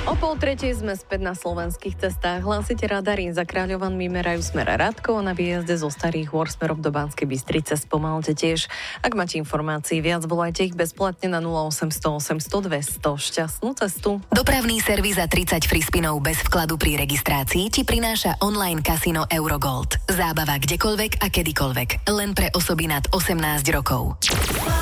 O 2:30 sme späť na slovenských cestách. Hlásite radary, za Kráľovanmi merajú smer Radkov a na výjazde zo Starých Hôr smerom do Banskej Bystrice spomalte tiež. Ak máte informácií viac, volajte ich bezplatne na 0800 800 200. Šťastnú cestu. Dopravný servis za 30 free spinov bez vkladu pri registrácii ti prináša online kasino Eurogold. Zábava kdekoľvek a kedykoľvek. Len pre osoby nad 18 rokov.